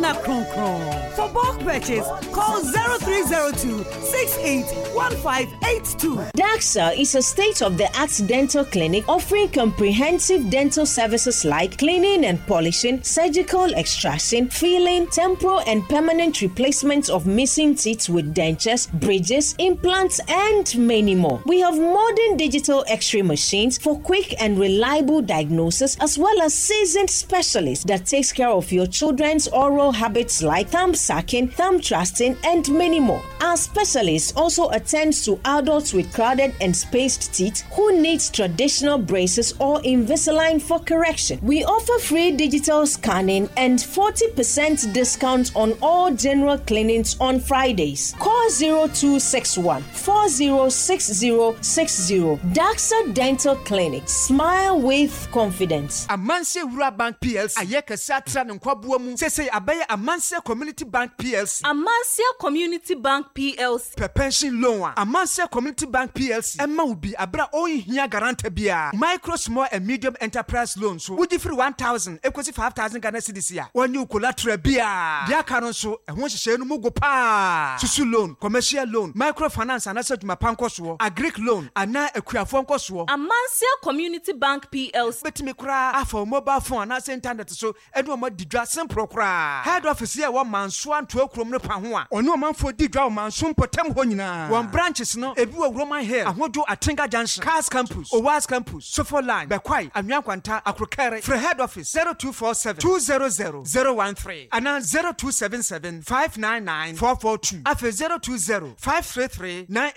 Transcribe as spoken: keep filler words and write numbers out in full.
Ghana Kron Kron. For bulk purchase, call zero three zero two, six eight one five eight two. Daxa is a state-of-the-art dental clinic offering comprehensive dental services like cleaning and polishing, surgical extraction, filling, temporal and permanent replacement of missing teeth with dentures, bridges, implants, and many more. We have modern digital x-ray machines for quick and reliable diagnosis, as well as seasoned specialists that takes care of your children's oral habits like thumb sucking, thumb thrusting, and many more. Our specialists also attend to adults with crowded and spaced teeth who need traditional braces or Invisalign for correction. We offer free digital scanning and forty percent discount on all general cleanings on Fridays. Call zero two six one, four zero six zero six zero. Daxa Dental Clinic. Smile with confidence. Amanse Wura Bank P L C. Ayeka satra nkwabuo mu. Sese abaye Amanse Community Bank P L C. Amanse Community Bank P L C. Pe pension loan. Amanse Community Bank P L C. Emma ubi abra oyi hiya garante bia. Micro, small and medium enterprise loans. So would differ one thousand, equals five thousand Ghana cedis ya. One new collateral bia. Dia karon so e won hye no mugo pa. Susu loan, commercial loan, microfinance and asset mapanko so, agric loan, ana ekuafo nko so. Amanse Community Bank P L C. Betimi kra afọ mobile phone na internet so edu omo didwa simple kra. Head office here one man so anto ekrom no pa ho a. Ono manfo didwa man so potem ho nyina. One branches no ebi wo Roman Hill, ahodo Atinga Junction, Cars Campus, Owas Campus, Sofo Line, Bekwai, Anyankwanta, Akrokere. For head office zero two four seven, two zero zero, zero one three and zero two seven seven, five nine nine, four four two. After zero two zero, five three three, nine